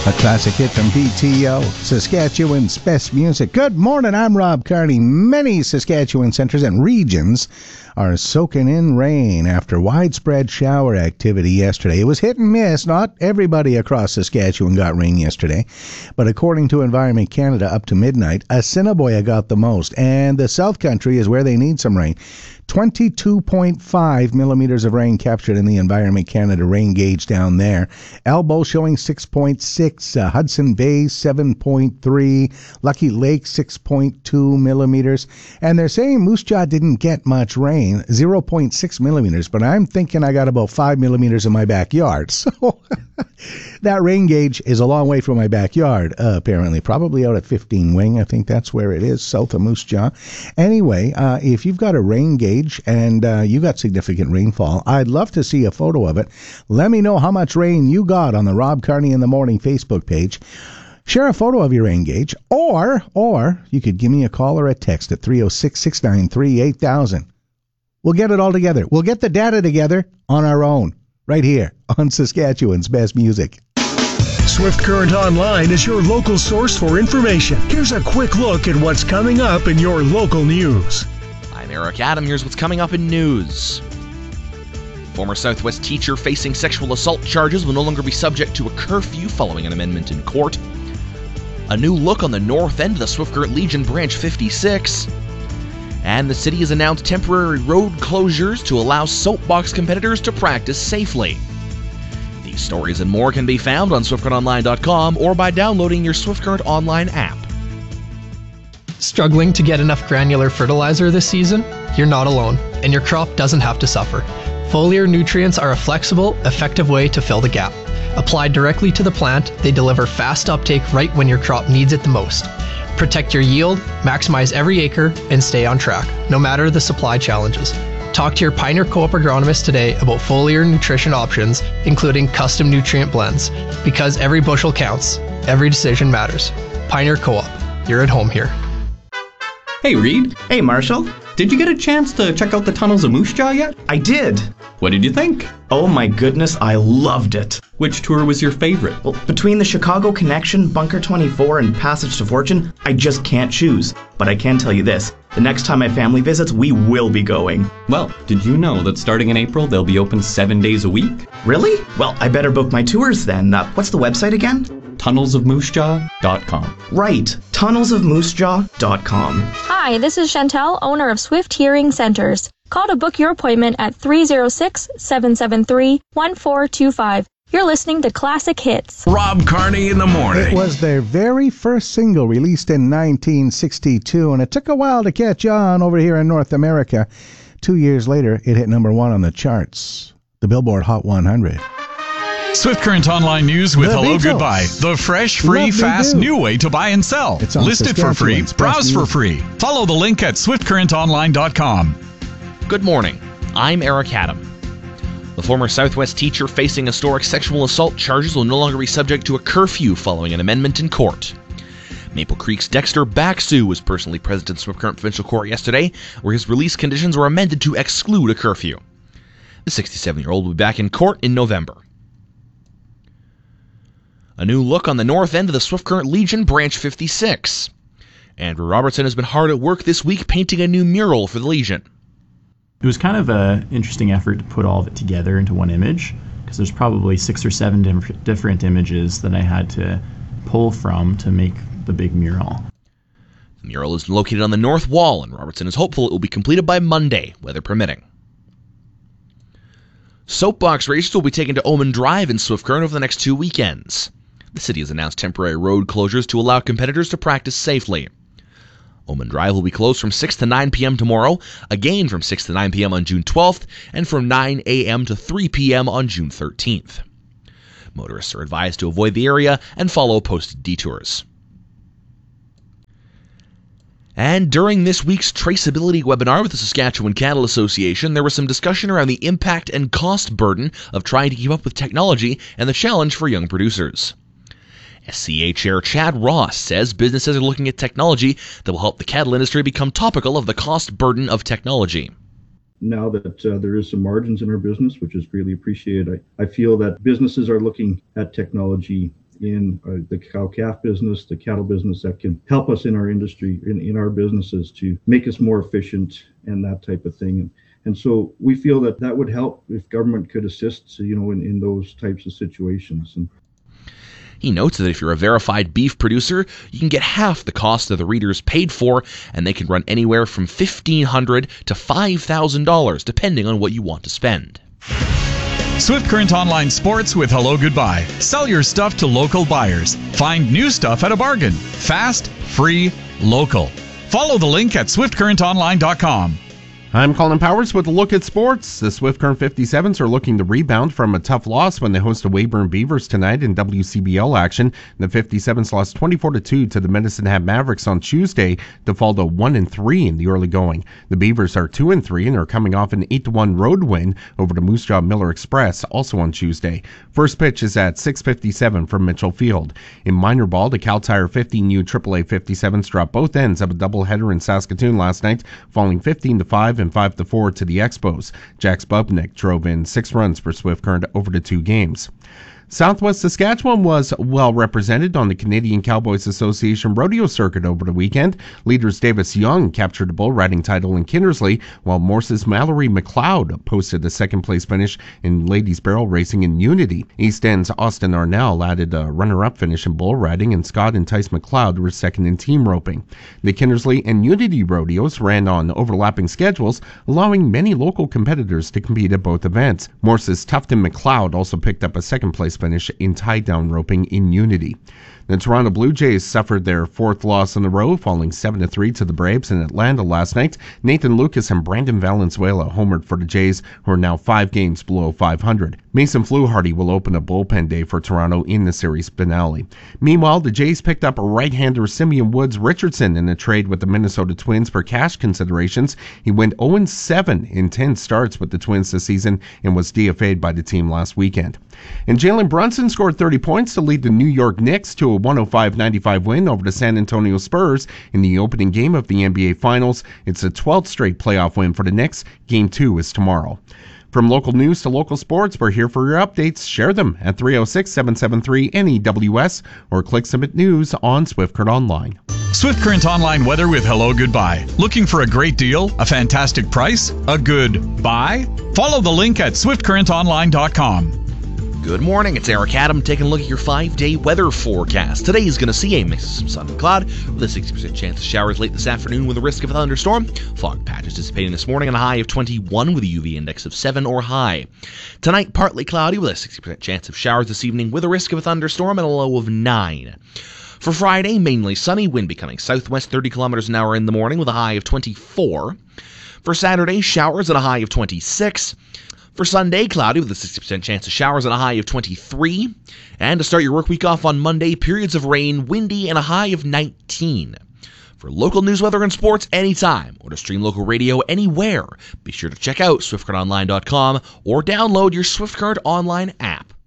A classic hit from PTO, Saskatchewan's best music. Good morning, I'm Rob Carney. Many Saskatchewan centres and regions are soaking in rain after widespread shower activity yesterday. It was hit and miss. Not everybody across Saskatchewan got rain yesterday, but according to Environment Canada, up to midnight, Assiniboia got the most, and the South Country is where they need some rain. 22.5 millimeters of rain captured in the Environment Canada rain gauge down there. Elbow showing 6.6, Hudson Bay 7.3, Lucky Lake 6.2 millimeters. And they're saying Moose Jaw didn't get much rain, 0.6 millimeters, but I'm thinking I got about 5 millimeters in my backyard. So that rain gauge is a long way from my backyard, apparently. Probably out at 15 Wing. I think that's where it is, south of Moose Jaw. Anyway, if you've got a rain gauge and you got significant rainfall, I'd love to see a photo of it. Let me know how much rain you got on the Rob Carney in the Morning Facebook page. Share a photo of your rain gauge, or you could give me a call or a text at 306-693-8000. We'll get it all together. We'll get the data together on our own, right here on Saskatchewan's best music. Swift Current Online is your local source for information. Here's a quick look at what's coming up in your local news. I'm Eric Adam. Here's what's coming up in news. Former Southwest teacher facing sexual assault charges will no longer be subject to a curfew following an amendment in court. A new look on the north end of the Swift Current Legion Branch 56. And the city has announced temporary road closures to allow soapbox competitors to practice safely. These stories and more can be found on SwiftCurrentOnline.com or by downloading your Swift Current Online app. Struggling to get enough granular fertilizer this season? You're not alone, and your crop doesn't have to suffer. Foliar nutrients are a flexible, effective way to fill the gap. Applied directly to the plant, they deliver fast uptake right when your crop needs it the most. Protect your yield, maximize every acre, and stay on track, no matter the supply challenges. Talk to your Pioneer Co-op agronomist today about foliar nutrition options, including custom nutrient blends. Because every bushel counts, every decision matters. Pioneer Co-op, you're at home here. Hey, Reed. Hey, Marshall. Did you get a chance to check out the tunnels of Moose Jaw yet? I did. What did you think? Oh my goodness, I loved it. Which tour was your favorite? Well, between the Chicago Connection, Bunker 24, and Passage to Fortune, I just can't choose. But I can tell you this, the next time my family visits, we will be going. Well, did you know that starting in April, they'll be open 7 days a week? Really? Well, I better book my tours then. What's the website again? TunnelsofMooseJaw.com. Right, TunnelsofMooseJaw.com. Hi, this is Chantel, owner of Swift Hearing Centers. Call to book your appointment at 306-773-1425. You're listening to Classic Hits. Rob Carney in the morning. It was their very first single, released in 1962, and it took a while to catch on over here in North America. 2 years later, it hit number one on the charts, the Billboard Hot 100. Swift Current Online News with The Hello Beatles. Goodbye. The fresh, free, Lovely fast, do. new way to buy and sell. It's on List it for free. Saskatchewan's Browse best for music. free. Follow the link at SwiftCurrentOnline.com. Good morning. I'm Eric Adam. The former Southwest teacher facing historic sexual assault charges will no longer be subject to a curfew following an amendment in court. Maple Creek's Dexter Baxu was personally present in Swift Current Provincial Court yesterday, where his release conditions were amended to exclude a curfew. The 67-year-old will be back in court in November. A new look on the north end of the Swift Current Legion Branch 56. Andrew Robertson has been hard at work this week painting a new mural for the Legion. It was kind of an interesting effort to put all of it together into one image, because there's probably 6 or 7 different images that I had to pull from to make the big mural. The mural is located on the north wall, and Robertson is hopeful it will be completed by Monday, weather permitting. Soapbox races will be taken to Omen Drive in Swift Current over the next 2 weekends. The city has announced temporary road closures to allow competitors to practice safely. Omen Drive will be closed from 6 to 9 p.m. tomorrow, again from 6 to 9 p.m. on June 12th, and from 9 a.m. to 3 p.m. on June 13th. Motorists are advised to avoid the area and follow posted detours. And during this week's traceability webinar with the Saskatchewan Cattle Association, there was some discussion around the impact and cost burden of trying to keep up with technology and the challenge for young producers. SCA Chair Chad Ross says businesses are looking at technology that will help the cattle industry become topical of the cost burden of technology. Now that there is some margins in our business, which is greatly appreciated, I feel that businesses are looking at technology in the cow-calf business, the cattle business, that can help us in our industry, in our businesses, to make us more efficient and that type of thing. And so we feel that would help if government could assist, in those types of situations. And he notes that if you're a verified beef producer, you can get half the cost of the readers paid for, and they can run anywhere from $1,500 to $5,000, depending on what you want to spend. Swift Current Online Sports with Hello Goodbye. Sell your stuff to local buyers. Find new stuff at a bargain. Fast, free, local. Follow the link at swiftcurrentonline.com. I'm Colin Powers with a look at sports. The Swift Current 57s are looking to rebound from a tough loss when they host the Weyburn Beavers tonight in WCBL action. The 57s lost 24-2 to the Medicine Hat Mavericks on Tuesday to fall to 1-3 in the early going. The Beavers are 2-3 and are coming off an 8-1 road win over the Moose Jaw Miller Express also on Tuesday. First pitch is at 6:57 from Mitchell Field. In minor ball, the Cal Tire 15U AAA 57s dropped both ends of a doubleheader in Saskatoon last night, falling 15-5 and 5-4 to the Expos. Jack Spubnik drove in 6 runs for Swift Current over the 2 games. Southwest Saskatchewan was well represented on the Canadian Cowboys Association rodeo circuit over the weekend. Leaders Davis Young captured the bull riding title in Kindersley, while Morse's Mallory McLeod posted a second-place finish in ladies barrel racing in Unity. East End's Austin Arnell added a runner-up finish in bull riding, and Scott and Tice McLeod were second in team roping. The Kindersley and Unity rodeos ran on overlapping schedules, allowing many local competitors to compete at both events. Morse's Tufton McLeod also picked up a second-place finish in tie-down roping in Unity. The Toronto Blue Jays suffered their 4th loss in a row, falling 7-3 to the Braves in Atlanta last night. Nathan Lucas and Brandon Valenzuela homered for the Jays, who are now 5 games below 500. Mason Fluharty will open a bullpen day for Toronto in the series finale. Meanwhile, the Jays picked up right-hander Simeon Woods Richardson in a trade with the Minnesota Twins for cash considerations. He went 0-7 in 10 starts with the Twins this season and was DFA'd by the team last weekend. And Jalen Brunson scored 30 points to lead the New York Knicks to a 105-95 win over the San Antonio Spurs in the opening game of the NBA Finals. It's a 12th straight playoff win for the Knicks. Game 2 is tomorrow. From local news to local sports, we're here for your updates. Share them at 306-773-NEWS or click Submit News on Swift Current Online. Swift Current Online weather with Hello Goodbye. Looking for a great deal, a fantastic price, a good buy? Follow the link at swiftcurrentonline.com. Good morning, it's Eric Adam taking a look at your 5-day weather forecast. Today is going to see a mix of some sun and cloud with a 60% chance of showers late this afternoon with a risk of a thunderstorm. Fog patches dissipating this morning on a high of 21 with a UV index of 7 or high. Tonight, partly cloudy with a 60% chance of showers this evening with a risk of a thunderstorm and a low of 9. For Friday, mainly sunny, wind becoming southwest 30 kilometers an hour in the morning with a high of 24. For Saturday, showers at a high of 26. For Sunday, cloudy with a 60% chance of showers and a high of 23. And to start your work week off on Monday, periods of rain, windy, and a high of 19. For local news, weather, and sports anytime, or to stream local radio anywhere, be sure to check out swiftcurrentonline.com or download your Swift Current Online app.